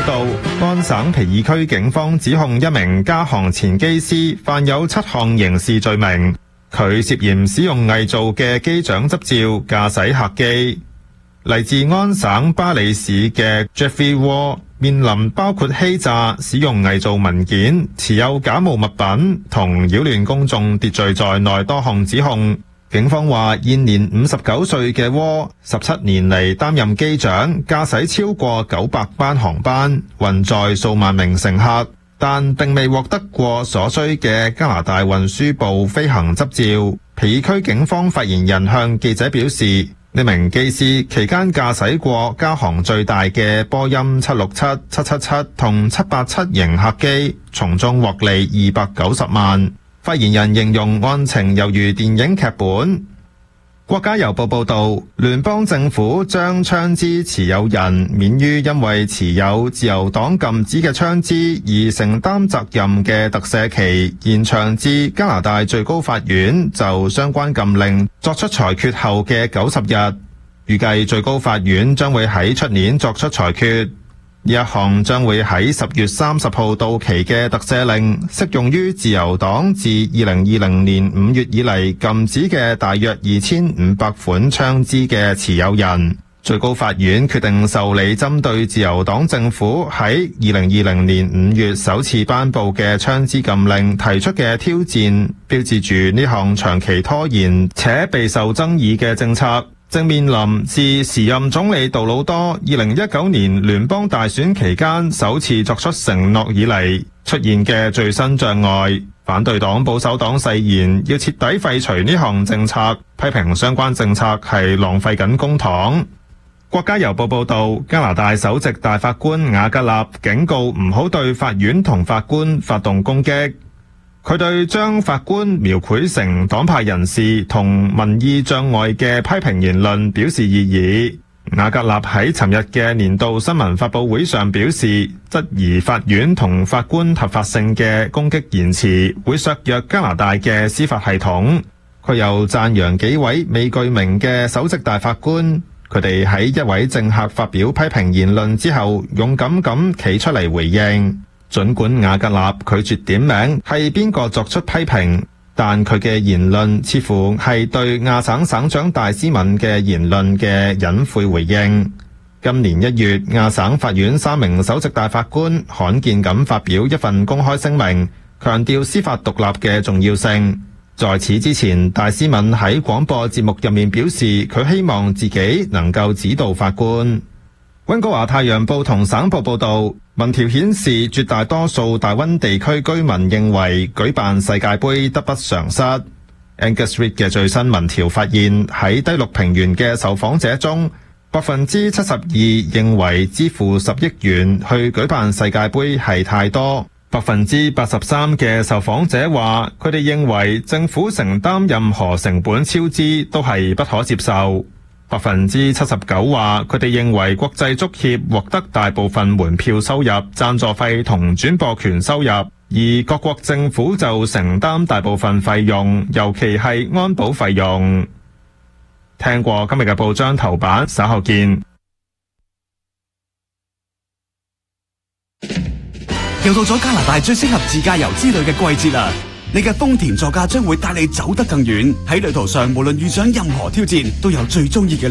報道，安省皮爾區警方指控一名加航前機師犯有7項刑事罪名，佢涉嫌使用偽造嘅機長執照駕駛客機。嚟自安省巴里市嘅 Jeffrey Wall 面臨包括欺詐、使用偽造文件、持有假冒物品同擾亂公眾秩序在內多項指控。警方話，現年59歲嘅Wall17年嚟擔任機長，駕駛超過900班航班，運載數萬名乘客，但並未獲得過所需嘅加拿大運輸部飛行執照。皮爾區警方發言人向記者表示，呢名機師期間駕駛過加航最大嘅波音767、777同787型客機，從中獲利290萬。發言人形容案情猶如電影劇本。國家郵報報道，聯邦政府將槍支持有人免於因為持有自由黨禁止嘅槍支而承擔責任嘅特赦期延長至加拿大最高法院就相關禁令作出裁決後嘅90日。預計最高法院將會喺出年作出裁決。呢一項將會喺10月30號到期嘅特赦令，適用於自由黨自2020年5月以嚟禁止嘅大約2500款槍支嘅持有人。最高法院決定受理針對自由黨政府喺2020年5月首次頒布嘅槍支禁令提出嘅挑戰，標誌住呢項長期拖延且備受爭議嘅政策正面臨自時任總理杜魯多2019年聯邦大選期間首次作出承諾以嚟出現嘅最新障礙。反對黨保守黨誓言要徹底廢除呢項政策，批評相關政策係浪費緊公帑。國家郵報報道，加拿大首席大法官雅格納警告唔好對法院同法官發動攻擊。佢對將法官描繪成黨派人士同民意障礙嘅批評言論表示異議。雅格納喺尋日嘅年度新聞發佈會上表示，質疑法院同法官合法性嘅攻擊言辭會削弱加拿大嘅司法系統。佢又讚揚幾位未具名嘅首席大法官，佢哋喺一位政客發表批評言論之後，勇敢咁企出嚟回應。儘管雅格納拒絕點名係邊個作出批評，但佢嘅言論似乎係對亞省省長戴斯敏嘅言論嘅隱晦回應。今年1月，亞省法院3名首席大法官罕見咁發表一份公開聲明，強調司法獨立嘅重要性。在此之前，戴斯敏喺廣播節目入面表示，佢希望自己能夠指導法官。溫哥華太陽報同省報報道，民調顯示絕大多數大溫地區居民認為舉辦世界盃得不償失。Angus Reid 嘅最新民調發現，喺低陸平原嘅受訪者中，72%認為支付10億元去舉辦世界盃係太多。83%嘅受訪者話，佢哋認為政府承擔任何成本超支都係不可接受。79%話佢哋認為國際足協獲得大部分門票收入、贊助費同轉播權收入，而各國政府就承擔大部分費用，尤其係安保費用。聽過今日嘅報章頭版，稍後見。 又到咗加拿大最適合自駕遊之旅嘅季節啦！你嘅豐田座駕將會帶你走得更遠，喺旅途上無論遇上任何挑戰，都有最中意嘅